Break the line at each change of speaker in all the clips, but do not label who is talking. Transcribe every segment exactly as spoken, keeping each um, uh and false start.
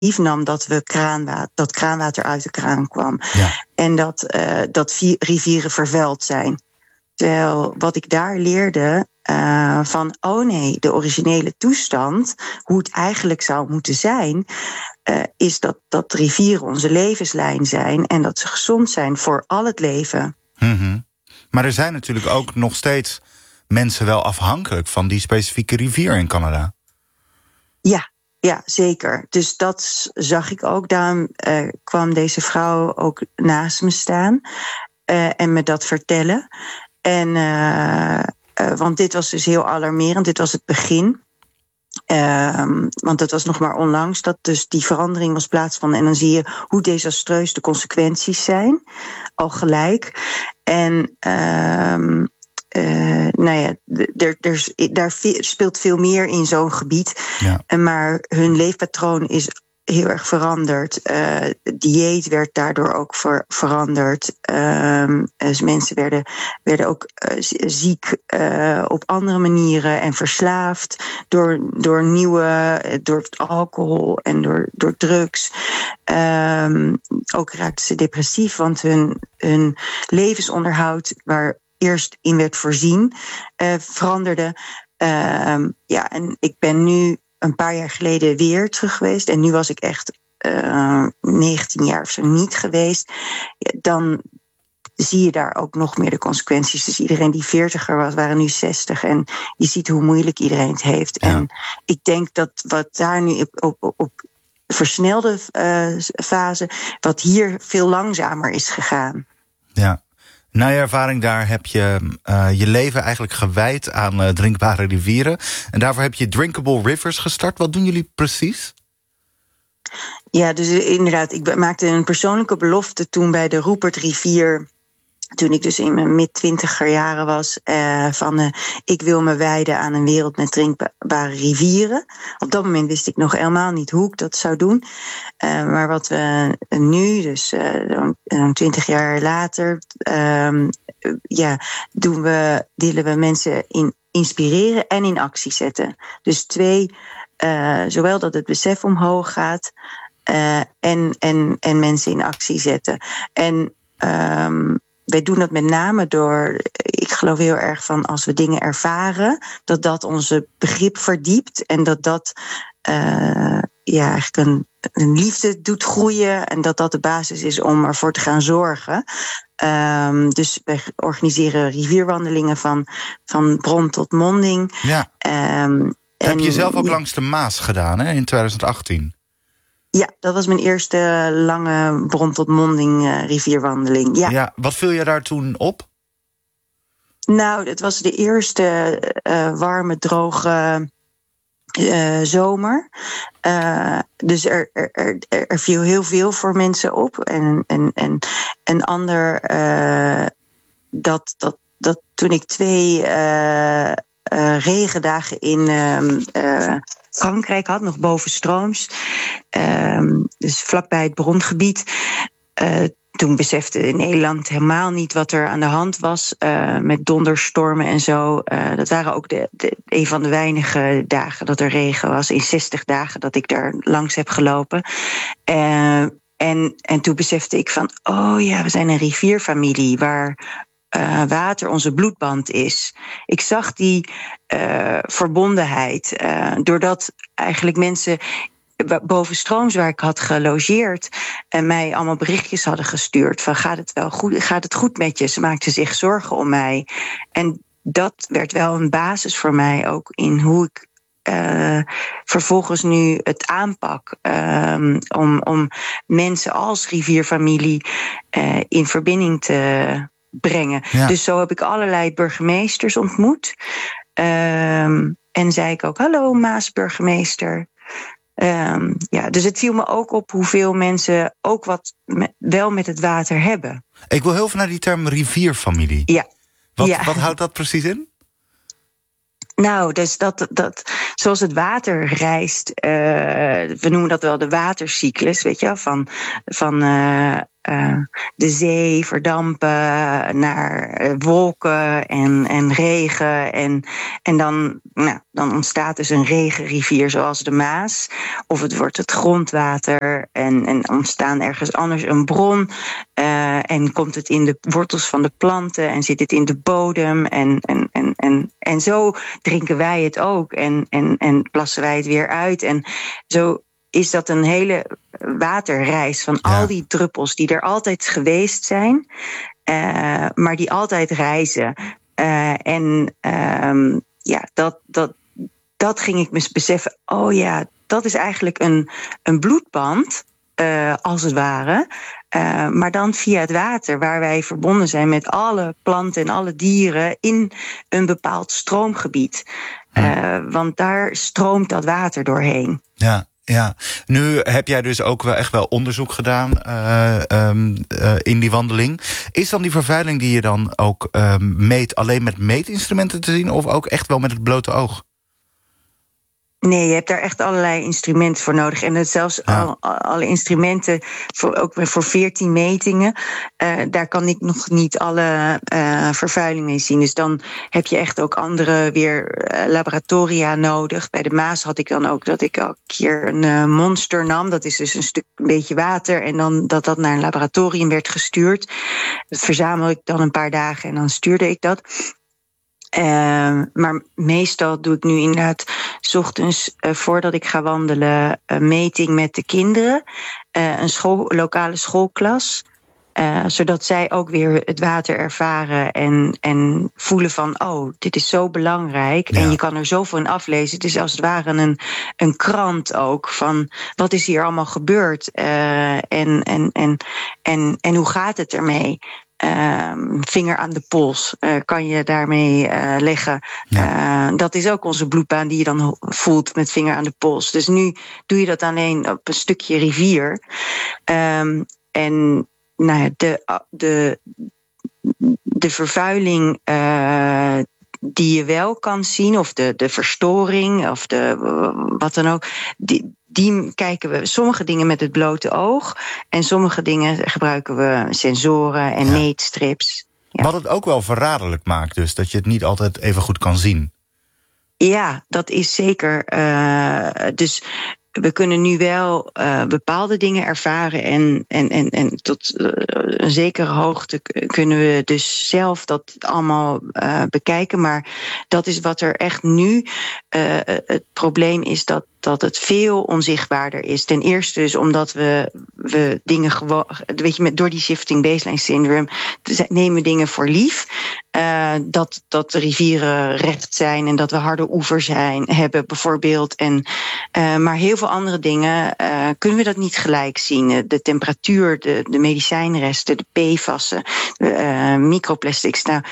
nam dat we kraanwater, dat kraanwater uit de kraan kwam.
Ja.
En dat, uh, dat vi- rivieren vervuild zijn. Terwijl wat ik daar leerde uh, van, oh nee, de originele toestand, hoe het eigenlijk zou moeten zijn, uh, is dat, dat rivieren onze levenslijn zijn en dat ze gezond zijn voor al het leven.
Mm-hmm. Maar er zijn natuurlijk ook nog steeds mensen wel afhankelijk van die specifieke rivier in Canada.
Ja, ja, zeker. Dus dat zag ik ook. Daarom uh, kwam deze vrouw ook naast me staan uh, en me dat vertellen. En uh, uh, want dit was dus heel alarmerend. Dit was het begin. Uh, want het was nog maar onlangs dat dus die verandering was plaatsgevonden. En dan zie je hoe desastreus de consequenties zijn. Al gelijk. En uh, uh, nou ja, er, er, daar speelt veel meer in zo'n gebied.
Ja.
Maar hun leefpatroon is heel erg veranderd. Uh, dieet werd daardoor ook ver, veranderd. Uh, dus mensen werden, werden ook uh, ziek uh, op andere manieren en verslaafd door, door nieuwe, door alcohol en door, door drugs. Uh, ook raakten ze depressief, want hun, hun levensonderhoud, waar eerst in werd voorzien, uh, veranderde. Uh, ja, en ik ben nu een paar jaar geleden weer terug geweest. En nu was ik echt uh, negentien jaar of zo niet geweest. Ja, dan zie je daar ook nog meer de consequenties. Dus iedereen die veertiger was, waren nu zestig. En je ziet hoe moeilijk iedereen het heeft. Ja. En ik denk dat wat daar nu op, op, op versnelde uh, fase, wat hier veel langzamer is gegaan.
Ja. Na je ervaring daar heb je uh, je leven eigenlijk gewijd aan uh, drinkbare rivieren. En daarvoor heb je Drinkable Rivers gestart. Wat doen jullie precies?
Ja, dus inderdaad, ik maakte een persoonlijke belofte toen bij de Rupertrivier, toen ik dus in mijn mid-twintiger jaren was, uh, van uh, ik wil me wijden aan een wereld met drinkbare rivieren. Op dat moment wist ik nog helemaal niet hoe ik dat zou doen. Uh, maar wat we nu, dus uh, twintig jaar later, uh, ja, doen we, willen we mensen in inspireren en in actie zetten. Dus twee, uh, zowel dat het besef omhoog gaat, uh, en, en, en mensen in actie zetten. En um, wij doen dat met name door, ik geloof heel erg van, als we dingen ervaren, dat dat onze begrip verdiept en dat dat uh, ja, eigenlijk een, een liefde doet groeien en dat dat de basis is om ervoor te gaan zorgen. Um, dus wij organiseren rivierwandelingen van, van bron tot monding.
Ja.
Um,
Heb je zelf ook
ja,
langs de Maas gedaan, hè, in twintig achttien?
Ja, dat was mijn eerste lange bron tot monding uh, rivierwandeling. Ja.
Ja, wat viel je daar toen op?
Nou, het was de eerste uh, warme, droge uh, zomer. Uh, dus er, er, er, er viel heel veel voor mensen op. En, en, en een ander, uh, dat, dat, dat toen ik twee uh, uh, regendagen in Uh, uh, Frankrijk had, nog bovenstrooms. Uh, dus vlakbij het brongebied. Uh, toen besefte in Nederland helemaal niet wat er aan de hand was. Uh, met donderstormen en zo. Uh, dat waren ook de, de, een van de weinige dagen dat er regen was. In zestig dagen dat ik daar langs heb gelopen. Uh, en, en toen besefte ik van, oh ja, we zijn een rivierfamilie waar Uh, water onze bloedband is. Ik zag die uh, verbondenheid. Uh, doordat eigenlijk mensen bovenstrooms waar ik had gelogeerd en mij allemaal berichtjes hadden gestuurd van gaat het wel goed, gaat het goed met je? Ze maakten zich zorgen om mij. En dat werd wel een basis voor mij ook in hoe ik Uh, vervolgens nu het aanpak um, om, om mensen als rivierfamilie uh, in verbinding te brengen. Ja. Dus zo heb ik allerlei burgemeesters ontmoet. Um, en zei ik ook, hallo Maasburgemeester. Um, ja, dus het viel me ook op hoeveel mensen ook wat me, wel met het water hebben.
Ik wil heel veel naar die term rivierfamilie.
Ja.
Wat,
ja.
wat houdt dat precies in?
Nou, dus dat, dat, zoals het water reist, uh, we noemen dat wel de watercyclus, weet je wel, van, van uh, uh, de zee verdampen naar uh, wolken en, en regen. En, en dan, nou, dan ontstaat dus een regenrivier zoals de Maas. Of het wordt het grondwater en, en ontstaan ergens anders een bron. Uh, en komt het in de wortels van de planten en zit het in de bodem. En, en, en, en, en zo drinken wij het ook en, en, en plassen wij het weer uit. En zo is dat een hele waterreis van ja. al die druppels die er altijd geweest zijn, uh, maar die altijd reizen. Uh, en uh, ja, dat, dat, dat ging ik me beseffen. Oh ja, dat is eigenlijk een, een bloedband, uh, als het ware. Uh, maar dan via het water, waar wij verbonden zijn met alle planten en alle dieren in een bepaald stroomgebied. Uh, want daar stroomt dat water doorheen.
Ja. Ja, nu heb jij dus ook wel echt wel onderzoek gedaan uh, um, uh, in die wandeling. Is dan die vervuiling die je dan ook uh, meet alleen met meetinstrumenten te zien, of ook echt wel met het blote oog?
Nee, je hebt daar echt allerlei instrumenten voor nodig. En het zelfs ja. al, alle instrumenten, voor, ook voor veertien metingen, uh, daar kan ik nog niet alle uh, vervuiling mee zien. Dus dan heb je echt ook andere weer uh, laboratoria nodig. Bij de Maas had ik dan ook dat ik elke keer een uh, monster nam. Dat is dus een stuk een beetje water. En dan dat dat naar een laboratorium werd gestuurd. Dat verzamel ik dan een paar dagen en dan stuurde ik dat. Uh, maar meestal doe ik nu inderdaad 's ochtends uh, voordat ik ga wandelen een meting met de kinderen. Uh, een school, lokale schoolklas. Uh, zodat zij ook weer het water ervaren en, en voelen van, oh, dit is zo belangrijk. Ja. En je kan er zoveel in aflezen. Het is als het ware een, een krant ook van wat is hier allemaal gebeurd uh, en, en, en, en, en hoe gaat het ermee? Uh, vinger aan de pols uh, kan je daarmee uh, leggen. Ja. Uh, dat is ook onze bloedbaan die je dan voelt met vinger aan de pols. Dus nu doe je dat alleen op een stukje rivier. Um, en nou ja, de, de, de vervuiling uh, die je wel kan zien, of de, de verstoring, of de wat dan ook, die, die kijken we sommige dingen met het blote oog en sommige dingen gebruiken we sensoren en ja. meetstrips. Ja.
Wat het ook wel verraderlijk maakt, dus dat je het niet altijd even goed kan zien.
Ja, dat is zeker. Uh, dus we kunnen nu wel uh, bepaalde dingen ervaren en, en, en, en tot uh, een zekere hoogte k- kunnen we dus zelf dat allemaal uh, bekijken. Maar dat is wat er echt nu uh, het probleem is, dat, dat het veel onzichtbaarder is. Ten eerste dus omdat we, we dingen gewoon, weet je, met, door die shifting baseline syndrome nemen we dingen voor lief. Uh, dat, dat de rivieren recht zijn en dat we harde oevers zijn, hebben bijvoorbeeld. En, uh, maar heel veel andere dingen uh, kunnen we dat niet gelijk zien. De temperatuur, de, de medicijnresten, de P F A S'en, uh, microplastics. Nou,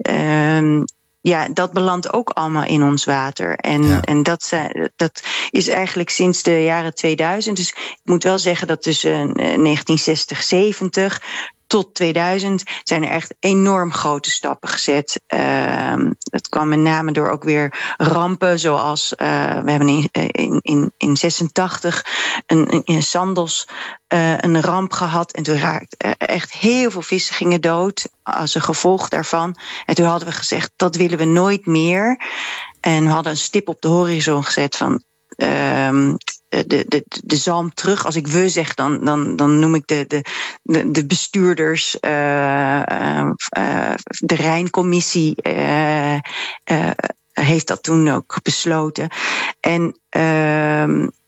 uh, ja, dat belandt ook allemaal in ons water. En, ja. en dat, dat is eigenlijk sinds de jaren tweeduizend. Dus ik moet wel zeggen dat tussen negentien zestig, zeventig tot tweeduizend zijn er echt enorm grote stappen gezet. Uh, dat kwam met name door ook weer rampen, zoals uh, we hebben in, in, in, in zesentachtig een, in Sandos uh, een ramp gehad. En toen raakte uh, echt heel veel vissen gingen dood als een gevolg daarvan. En toen hadden we gezegd, dat willen we nooit meer. En we hadden een stip op de horizon gezet van Uh, de, de, de zalm terug. Als ik we zeg, dan, dan, dan noem ik de, de, de, de bestuurders, uh, uh, uh, de Rijncommissie uh, uh, heeft dat toen ook besloten. En uh,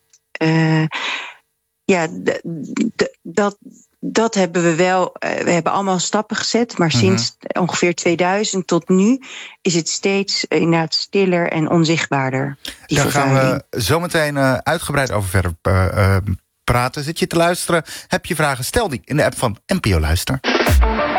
uh, ja, d- d- dat. Dat hebben we wel, we hebben allemaal stappen gezet, maar mm-hmm. sinds ongeveer tweeduizend tot nu is het steeds inderdaad stiller en onzichtbaarder. Die
Daar gaan we zo meteen uh, uitgebreid over verder uh, uh, praten. Zit je te luisteren? Heb je vragen? Stel die in de app van N P O Luister.